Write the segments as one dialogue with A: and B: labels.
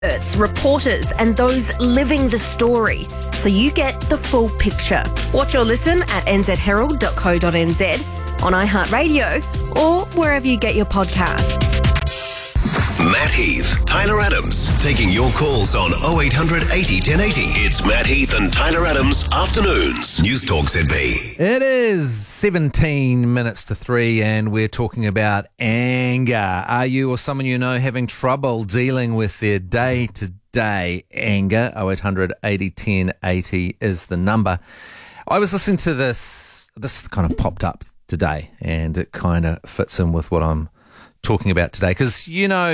A: experts, reporters, and those living the story, so you get the full picture. Watch or listen at nzherald.co.nz, on iHeartRadio, or wherever you get your podcasts.
B: Matt Heath, Tyler Adams, taking your calls on 0800 80 1080. It's Matt Heath and Tyler Adams Afternoons. News Talk ZB.
C: It is 17 minutes to 3 and we're talking about anger. Are you or someone you know having trouble dealing with their day-to-day anger? 0800 80 1080 is the number. I was listening to this kind of popped up today and it kind of fits in with what I'm talking about today, because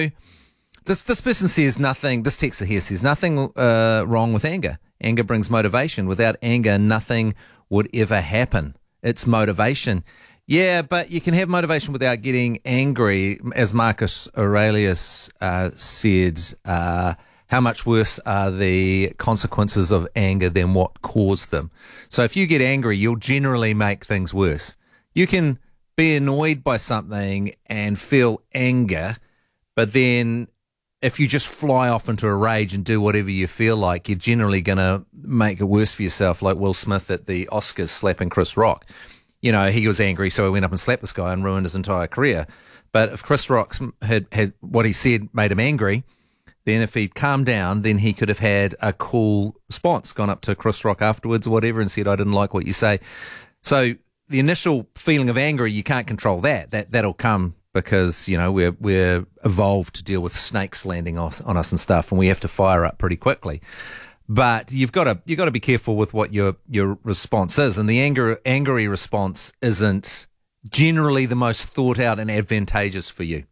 C: this person says nothing. This texter here says nothing wrong with anger. Anger brings motivation. Without anger, nothing would ever happen. It's motivation. Yeah, but you can have motivation without getting angry. As Marcus Aurelius said, how much worse are the consequences of anger than what caused them? So if you get angry, you'll generally make things worse. You can be annoyed by something and feel anger, but then if you just fly off into a rage and do whatever you feel like, you're generally going to make it worse for yourself, like Will Smith at the Oscars slapping Chris Rock. He was angry, so he went up and slapped this guy and ruined his entire career. But if Chris Rock had what he said made him angry, then if he'd calmed down, then he could have had a cool response, gone up to Chris Rock afterwards or whatever and said, I didn't like what you say. So the initial feeling of anger, you can't control that. That'll come because, we're evolved to deal with snakes landing on us and stuff, and we have to fire up pretty quickly. But you've got to be careful with what your response is, and the angry response isn't generally the most thought out and advantageous for you,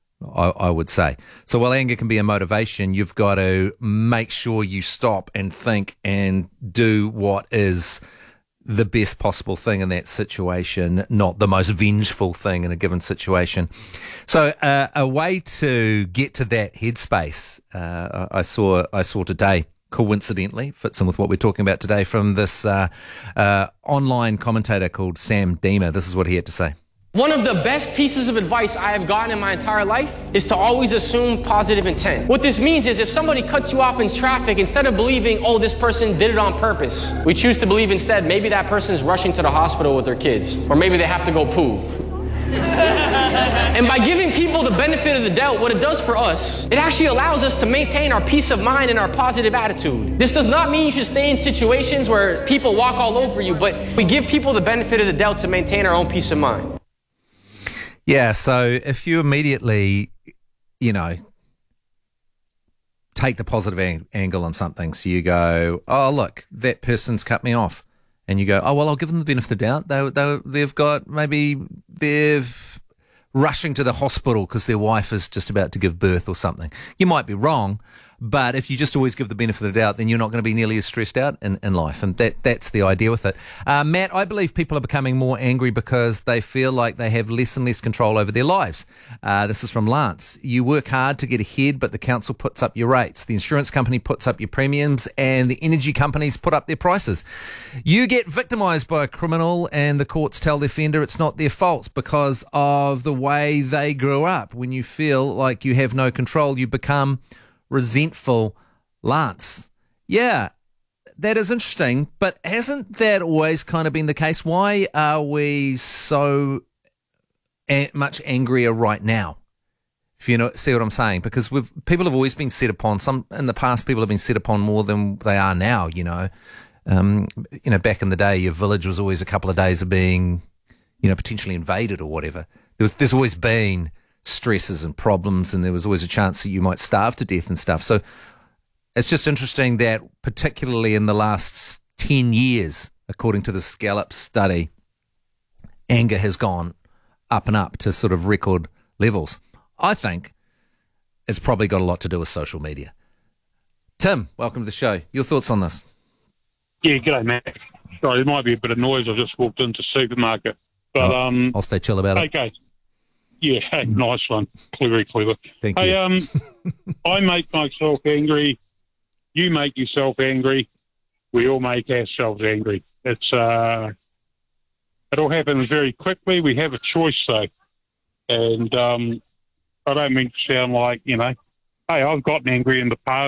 C: I would say. So while anger can be a motivation, you've got to make sure you stop and think and do what is the best possible thing in that situation, not the most vengeful thing in a given situation. So a way to get to that headspace, I saw today, coincidentally, fits in with what we're talking about today, from this online commentator called Sam Deemer. This is what he had to say.
D: One of the best pieces of advice I have gotten in my entire life is to always assume positive intent. What this means is if somebody cuts you off in traffic, instead of believing, oh, this person did it on purpose, we choose to believe instead, maybe that person is rushing to the hospital with their kids, or maybe they have to go poo. And by giving people the benefit of the doubt, what it does for us, it actually allows us to maintain our peace of mind and our positive attitude. This does not mean you should stay in situations where people walk all over you, but we give people the benefit of the doubt to maintain our own peace of mind.
C: Yeah, so if you immediately, take the positive angle on something, so you go, oh, look, that person's cut me off. And you go, oh, well, I'll give them the benefit of the doubt. They're rushing to the hospital because their wife is just about to give birth or something. You might be wrong, but if you just always give the benefit of the doubt, then you're not going to be nearly as stressed out in life. And that's the idea with it. Matt, I believe people are becoming more angry because they feel like they have less and less control over their lives. This is from Lance. You work hard to get ahead, but the council puts up your rates. The insurance company puts up your premiums and the energy companies put up their prices. You get victimised by a criminal and the courts tell the offender it's not their fault because of the way they grew up. When you feel like you have no control, you become resentful. Lance. Yeah, that is interesting, but hasn't that always kind of been the case? Why are we so much angrier right now? If you see what I'm saying, because people have always been set upon. In the past, people have been set upon more than they are now. Back in the day, your village was always a couple of days of being, potentially invaded or whatever. There's always been stresses and problems, and there was always a chance that you might starve to death and stuff. So it's just interesting that particularly in the last 10 years, according to the Gallup study, anger has gone up and up to sort of record levels. I think it's probably got a lot to do with social media. Tim, welcome to the show. Your thoughts on this?
E: Yeah, g'day, Matt. Sorry, there might be a bit of noise. I just walked into the supermarket. But
C: I'll stay chill about it.
E: Okay. Yeah, nice one. Very clever.
C: Thank you.
E: I make myself angry. You make yourself angry. We all make ourselves angry. It all happens very quickly. We have a choice, though. And I don't mean to sound like, Hey, I've gotten angry in the past.